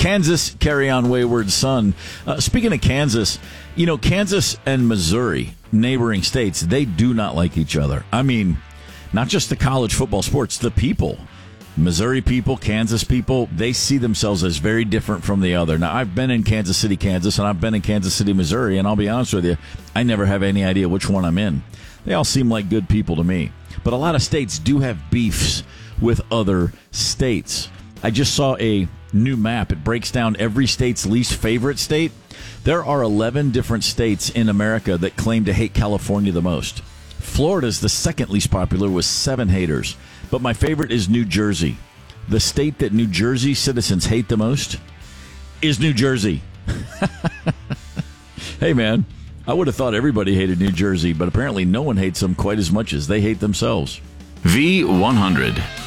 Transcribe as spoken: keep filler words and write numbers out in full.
Kansas, carry on, wayward son. Uh, speaking of Kansas, you know, Kansas and Missouri, neighboring states, they do not like each other. I mean, not just the college football sports, the people. Missouri people, Kansas people, they see themselves as very different from the other. Now, I've been in Kansas City, Kansas, and I've been in Kansas City, Missouri, and I'll be honest with you, I never have any idea which one I'm in. They all seem like good people to me. But a lot of states do have beefs with other states. I just saw a new map. It breaks down every state's least favorite state. There are eleven different states in America that claim to hate California the most. Florida's the second least popular with seven haters. But my favorite is New Jersey. The state that New Jersey citizens hate the most is New Jersey. Hey, man, I would have thought everybody hated New Jersey, but apparently no one hates them quite as much as they hate themselves. V one hundred.